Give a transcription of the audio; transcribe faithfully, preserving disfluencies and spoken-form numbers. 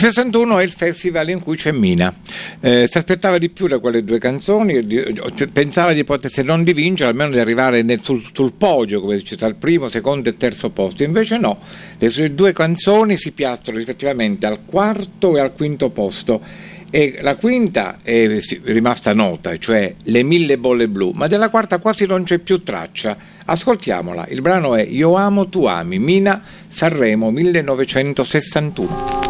sessantuno è il festival in cui c'è Mina. Eh, si aspettava di più da quelle due canzoni, di, pensava di poter, se non di vincere, almeno di arrivare nel, sul, sul podio, come dice, tra il primo, secondo e terzo posto. Invece no, le sue due canzoni si piazzano rispettivamente al quarto e al quinto posto. E la quinta è rimasta nota, cioè Le mille bolle blu, ma della quarta quasi non c'è più traccia. Ascoltiamola, il brano è Io amo tu ami, Mina, Sanremo millenovecentosessantuno.